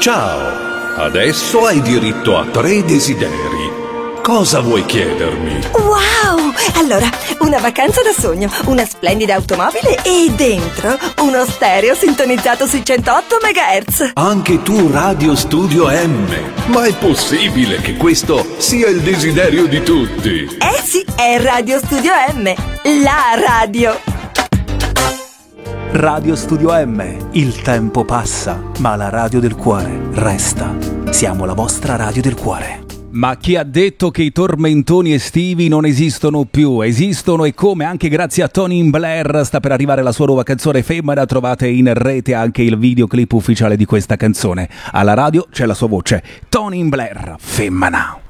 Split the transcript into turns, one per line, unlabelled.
Ciao, adesso hai diritto a 3 desideri. Cosa vuoi chiedermi?
Wow! Allora, una vacanza da sogno, una splendida automobile e dentro uno stereo sintonizzato sui 108 MHz.
Anche tu Radio Studio M. Ma è possibile che questo sia il desiderio di tutti?
Eh sì, è Radio Studio M, la radio.
Radio Studio M, il tempo passa, ma la radio del cuore resta. Siamo la vostra radio del cuore.
Ma chi ha detto che i tormentoni estivi non esistono più? Esistono, e come, anche grazie a Tony Blair. Sta per arrivare la sua nuova canzone Femmina, trovate in rete anche il videoclip ufficiale di questa canzone. Alla radio c'è la sua voce, Tony Blair, Femmina.